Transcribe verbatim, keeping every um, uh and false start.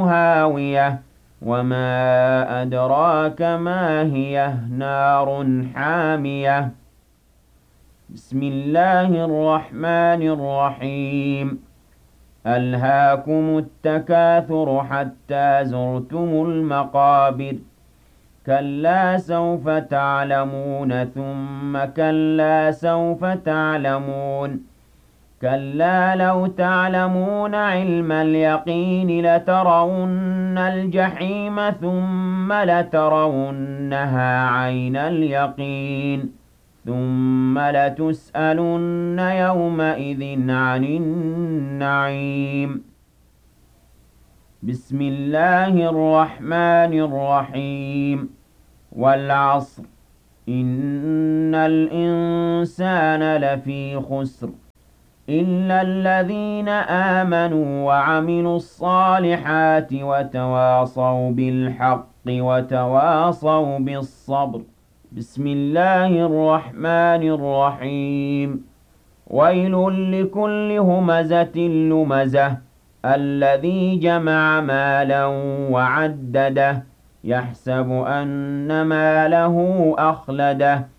هاوية وما أدراك ما هي نار حامية بسم الله الرحمن الرحيم ألهاكم التكاثر حتى زرتم المقابر كلا سوف تعلمون ثم كلا سوف تعلمون كلا لو تعلمون علم اليقين لترون الجحيم ثم لترونها عين اليقين ثم لتسألن يومئذ عن النعيم بسم الله الرحمن الرحيم والعصر إن الإنسان لفي خسر إلا الذين آمنوا وعملوا الصالحات وتواصوا بالحق وتواصوا بالصبر بسم الله الرحمن الرحيم ويل لكل همزة لمزة الذي جمع مالا وعدده يحسب أن ماله أخلده